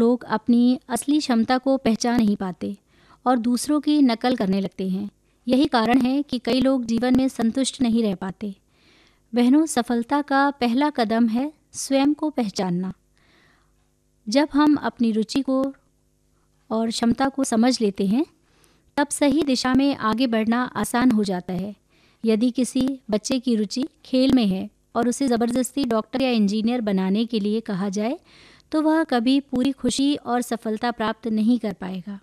लोग अपनी असली क्षमता को पहचान नहीं पाते और दूसरों की नकल करने लगते हैं। यही कारण है कि कई लोग जीवन में संतुष्ट नहीं रह पाते। बहनों, सफलता का पहला कदम है स्वयं को पहचानना। जब हम अपनी रुचि को और क्षमता को समझ लेते हैं, तब सही दिशा में आगे बढ़ना आसान हो जाता है। यदि किसी बच्चे की रुचि खेल में है और उसे ज़बरदस्ती डॉक्टर या इंजीनियर बनाने के लिए कहा जाए, तो वह कभी पूरी खुशी और सफलता प्राप्त नहीं कर पाएगा।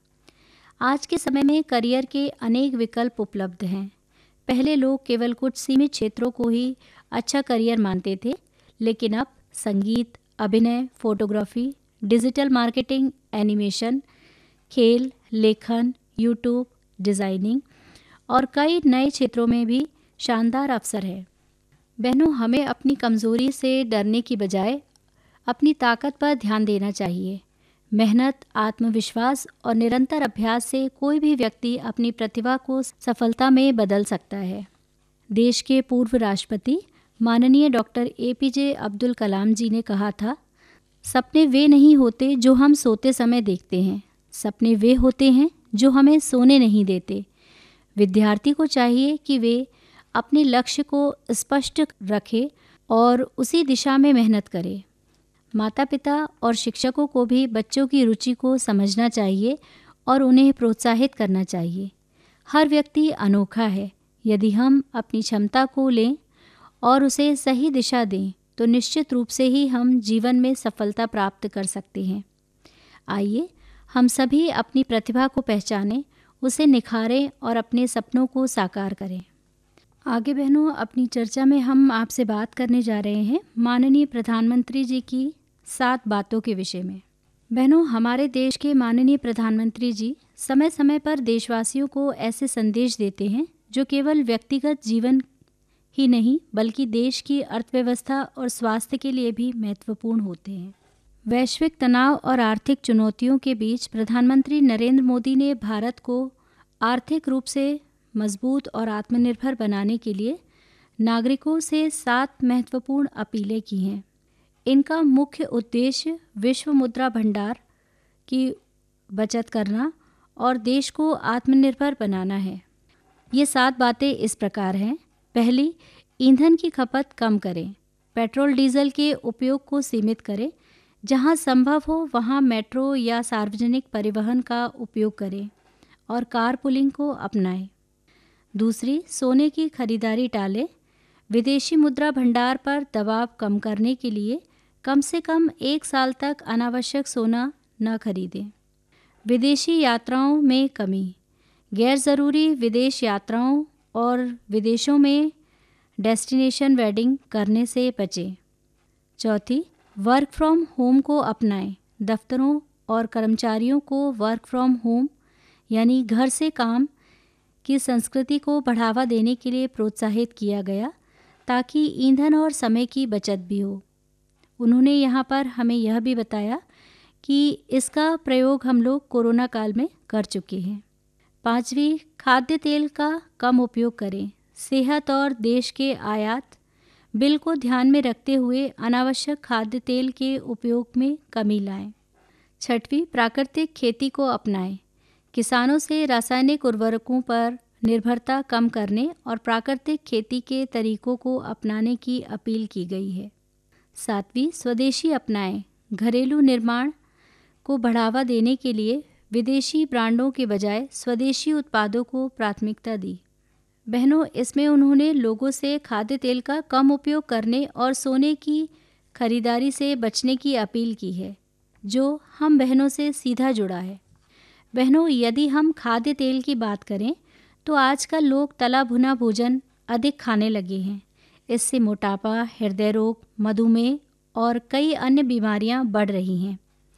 आज के समय में करियर के अनेक विकल्प उपलब्ध हैं। पहले लोग केवल कुछ सीमित क्षेत्रों को ही अच्छा करियर मानते थे, लेकिन अब संगीत, अभिनय, फोटोग्राफी, डिजिटल मार्केटिंग, एनिमेशन, खेल, लेखन, यूट्यूब, डिज़ाइनिंग और कई नए क्षेत्रों में भी शानदार अवसर है। बहनों, हमें अपनी कमज़ोरी से डरने की बजाय अपनी ताकत पर ध्यान देना चाहिए। मेहनत, आत्मविश्वास और निरंतर अभ्यास से कोई भी व्यक्ति अपनी प्रतिभा को सफलता में बदल सकता है। देश के पूर्व राष्ट्रपति माननीय डॉक्टर APJ अब्दुल कलाम जी ने कहा था, सपने वे नहीं होते जो हम सोते समय देखते हैं, सपने वे होते हैं जो हमें सोने नहीं देते। विद्यार्थी को चाहिए कि वे अपने लक्ष्य को स्पष्ट रखें और उसी दिशा में मेहनत करें। माता पिता और शिक्षकों को भी बच्चों की रुचि को समझना चाहिए और उन्हें प्रोत्साहित करना चाहिए। हर व्यक्ति अनोखा है। यदि हम अपनी क्षमता को लें और उसे सही दिशा दें, तो निश्चित रूप से ही हम जीवन में सफलता प्राप्त कर सकते हैं। आइए हम सभी अपनी प्रतिभा को पहचानें, उसे निखारें और अपने सपनों को साकार करें। आगे बहनों, अपनी चर्चा में हम आपसे बात करने जा रहे हैं माननीय प्रधानमंत्री जी की 7 बातों के विषय में। बहनों, हमारे देश के माननीय प्रधानमंत्री जी समय समय पर देशवासियों को ऐसे संदेश देते हैं जो केवल व्यक्तिगत जीवन ही नहीं बल्कि देश की अर्थव्यवस्था और स्वास्थ्य के लिए भी महत्वपूर्ण होते हैं। वैश्विक तनाव और आर्थिक चुनौतियों के बीच प्रधानमंत्री नरेंद्र मोदी ने भारत को आर्थिक रूप से मजबूत और आत्मनिर्भर बनाने के लिए नागरिकों से 7 महत्वपूर्ण अपीलें की हैं। इनका मुख्य उद्देश्य विश्व मुद्रा भंडार की बचत करना और देश को आत्मनिर्भर बनाना है। ये 7 बातें इस प्रकार हैं। पहली, ईंधन की खपत कम करें। पेट्रोल डीजल के उपयोग को सीमित करें। जहां संभव हो वहां मेट्रो या सार्वजनिक परिवहन का उपयोग करें और कारपूलिंग को अपनाएं। दूसरी, सोने की खरीदारी टालें। विदेशी मुद्रा भंडार पर दबाव कम करने के लिए कम से कम 1 साल तक अनावश्यक सोना न खरीदें। विदेशी यात्राओं में कमी। गैर ज़रूरी विदेश यात्राओं और विदेशों में डेस्टिनेशन वेडिंग करने से बचें। चौथी, वर्क फ्रॉम होम को अपनाएं। दफ्तरों और कर्मचारियों को वर्क फ्रॉम होम यानी घर से काम की संस्कृति को बढ़ावा देने के लिए प्रोत्साहित किया गया ताकि ईंधन और समय की बचत भी हो। उन्होंने यहाँ पर हमें यह भी बताया कि इसका प्रयोग हम लोग कोरोना काल में कर चुके हैं। पांचवी, खाद्य तेल का कम उपयोग करें। सेहत और देश के आयात बिल को ध्यान में रखते हुए अनावश्यक खाद्य तेल के उपयोग में कमी लाएं। छठवीं, प्राकृतिक खेती को अपनाएं। किसानों से रासायनिक उर्वरकों पर निर्भरता कम करने और प्राकृतिक खेती के तरीकों को अपनाने की अपील की गई है। सातवीं, स्वदेशी अपनाएं। घरेलू निर्माण को बढ़ावा देने के लिए विदेशी ब्रांडों के बजाय स्वदेशी उत्पादों को प्राथमिकता दी। बहनों, इसमें उन्होंने लोगों से खाद्य तेल का कम उपयोग करने और सोने की खरीदारी से बचने की अपील की है, जो हम बहनों से सीधा जुड़ा है। बहनों, यदि हम खाद्य तेल की बात करें तो आजकल लोग तला भुना भोजन अधिक खाने लगे हैं। इससे मोटापा, हृदय रोग, मधुमेह और कई अन्य बीमारियां बढ़ रही हैं।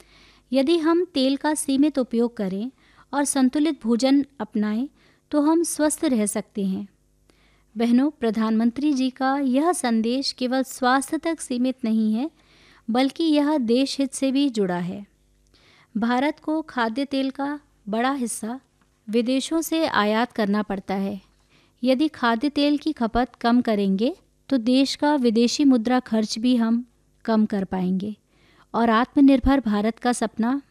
यदि हम तेल का सीमित उपयोग करें और संतुलित भोजन अपनाएं तो हम स्वस्थ रह सकते हैं। बहनों, प्रधानमंत्री जी का यह संदेश केवल स्वास्थ्य तक सीमित नहीं है बल्कि यह देश हित से भी जुड़ा है। भारत को खाद्य तेल का बड़ा हिस्सा विदेशों से आयात करना पड़ता है। यदि खाद्य तेल की खपत कम करेंगे तो देश का विदेशी मुद्रा खर्च भी हम कम कर पाएंगे और आत्मनिर्भर भारत का सपना